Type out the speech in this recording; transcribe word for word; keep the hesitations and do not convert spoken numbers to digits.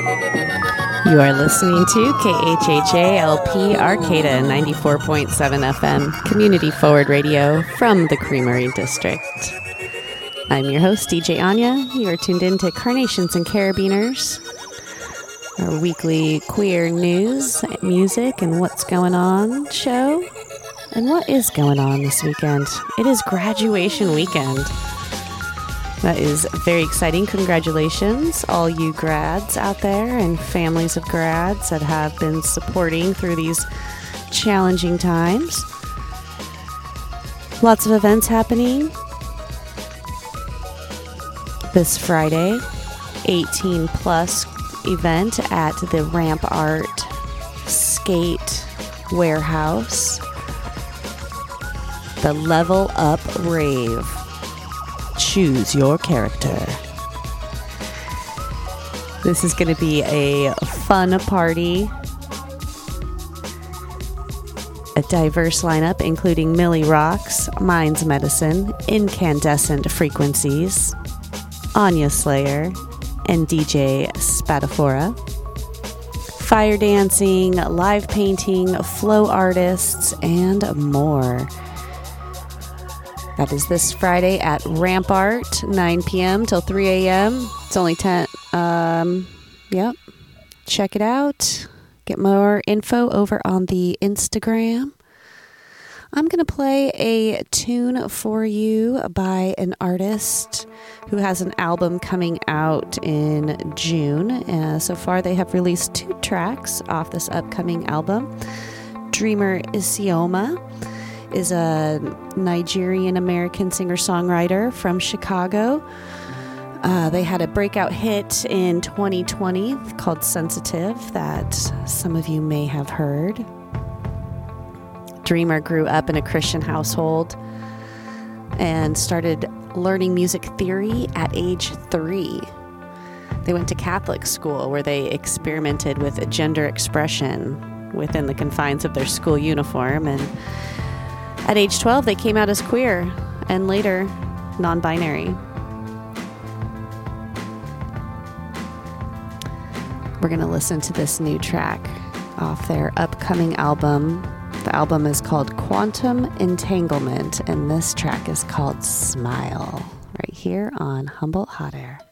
You are listening to K H H A L P Arcata ninety-four point seven F M, community forward radio from the Creamery District. I'm your host, D J Anya. You are tuned in to Carnations and Carabiners, our weekly queer news, music, and what's going on show. And what is going on this weekend? It is graduation weekend. That is very exciting. Congratulations, all you grads out there and families of grads that have been supporting through these challenging times. Lots of events happening this Friday. eighteen plus event at the Ramp Art Skate Warehouse. The Level Up Rave. Choose your character. This is going to be a fun party. A diverse lineup including Millie Rocks, Minds Medicine, Incandescent Frequencies, Anya Slayer, and D J Spatafora. Fire dancing, live painting, flow artists, and more. That is this Friday at Rampart, nine p.m. till three a.m. It's only ten. Um, yep. Check it out. Get more info over on the Instagram. I'm going to play a tune for you by an artist who has an album coming out in June. Uh, so far, they have released two tracks off this upcoming album. Dreamer Isioma is a Nigerian-American singer-songwriter from Chicago. Uh, they had a breakout hit in twenty twenty called Sensitive that some of you may have heard. Dreamer grew up in a Christian household and started learning music theory at age three. They went to Catholic school where they experimented with gender expression within the confines of their school uniform, and at age twelve, they came out as queer and later non-binary. We're going to listen to this new track off their upcoming album. The album is called Quantum Entanglement, and this track is called Smile, right here on Humboldt Hot Air.